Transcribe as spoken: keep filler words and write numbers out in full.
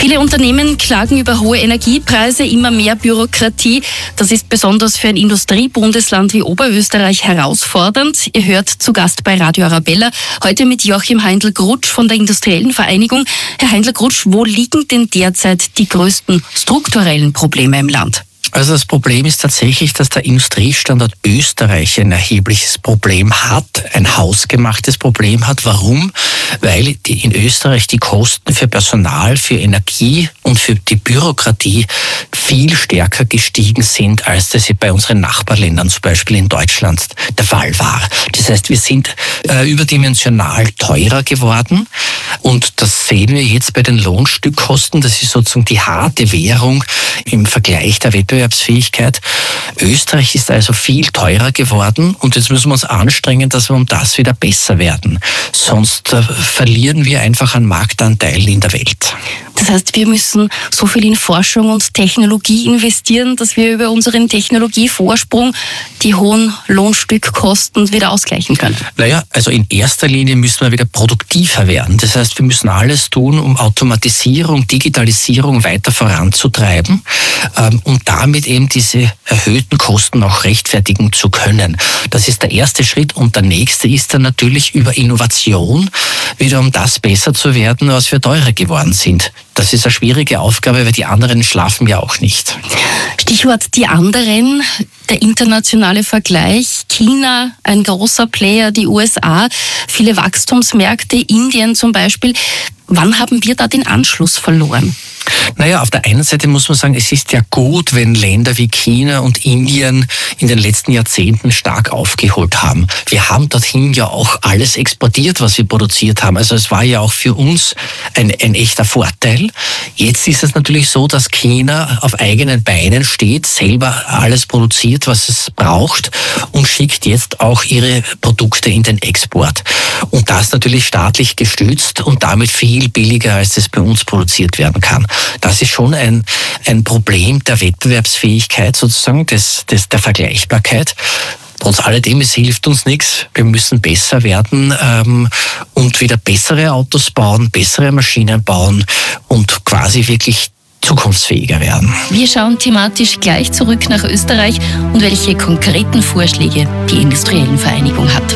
Viele Unternehmen klagen über hohe Energiepreise, immer mehr Bürokratie. Das ist besonders für ein Industriebundesland wie Oberösterreich herausfordernd. Ihr hört zu Gast bei Radio Arabella, heute mit Joachim Heindl-Grutsch von der Industriellen Vereinigung. Herr Heindl-Grutsch, wo liegen denn derzeit die größten strukturellen Probleme im Land? Also das Problem ist tatsächlich, dass der Industriestandort Österreich ein erhebliches Problem hat, ein hausgemachtes Problem hat. Warum? Weil die in Österreich die Kosten für Personal, für Energie und für die Bürokratie viel stärker gestiegen sind, als das bei unseren Nachbarländern, zum Beispiel in Deutschland, der Fall war. Das heißt, wir sind äh, überdimensional teurer geworden und das sehen wir jetzt bei den Lohnstückkosten. Das ist sozusagen die harte Währung im Vergleich der Wettbewerbsfähigkeit. Österreich ist also viel teurer geworden und jetzt müssen wir uns anstrengen, dass wir um das wieder besser werden. Sonst äh, verlieren wir einfach an Marktanteil in der Welt. Das heißt, wir müssen so viel in Forschung und Technologie investieren, dass wir über unseren Technologievorsprung die hohen Lohnstückkosten wieder ausgleichen können. Naja, also in erster Linie müssen wir wieder produktiver werden. Das heißt, wir müssen alles tun, um Automatisierung, Digitalisierung weiter voranzutreiben, ähm, um damit eben diese erhöhten Kosten auch rechtfertigen zu können. Das ist der erste Schritt und der nächste ist dann natürlich über Innovation wieder um das besser zu werden, was wir teurer geworden sind. Das ist eine schwierige Aufgabe, weil die anderen schlafen ja auch nicht. Stichwort die anderen, der internationale Vergleich. China, ein großer Player, die U S A, viele Wachstumsmärkte, Indien zum Beispiel. Wann haben wir da den Anschluss verloren? Naja, auf der einen Seite muss man sagen, es ist ja gut, wenn Länder wie China und Indien in den letzten Jahrzehnten stark aufgeholt haben. Wir haben dorthin ja auch alles exportiert, was wir produziert haben. Also es war ja auch für uns ein, ein echter Vorteil. Jetzt ist es natürlich so, dass China auf eigenen Beinen steht, selber alles produziert, was es braucht und schickt jetzt auch ihre Produkte in den Export. Und das natürlich staatlich gestützt und damit viel billiger, als es bei uns produziert werden kann. Das ist schon ein, ein Problem der Wettbewerbsfähigkeit sozusagen, des, des, der Vergleichbarkeit. Trotz alledem, es hilft uns nichts. Wir müssen besser werden ähm, und wieder bessere Autos bauen, bessere Maschinen bauen und quasi wirklich zukunftsfähiger werden. Wir schauen thematisch gleich zurück nach Österreich und welche konkreten Vorschläge die Industriellen Vereinigung hat.